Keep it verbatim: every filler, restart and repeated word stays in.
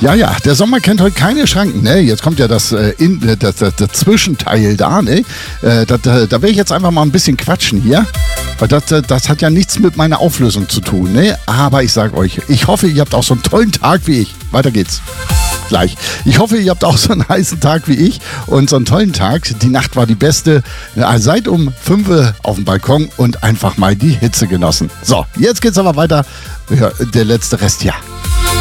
Ja, ja, der Sommer kennt heute keine Schranken, ne? Jetzt kommt ja das, äh, in, äh, das, das, das Zwischenteil da, ne? Äh, das, da da will ich jetzt einfach mal ein bisschen quatschen hier, weil das, äh, das hat ja nichts mit meiner Auflösung zu tun, ne? Aber ich sag euch, ich hoffe, ihr habt auch so einen tollen Tag wie ich. Weiter geht's. Gleich. Ich hoffe, ihr habt auch so einen heißen Tag wie ich und so einen tollen Tag. Die Nacht war die beste. Ja, seid um fünf Uhr auf dem Balkon und einfach mal die Hitze genossen. So, jetzt geht's aber weiter. Ja, der letzte Rest, ja.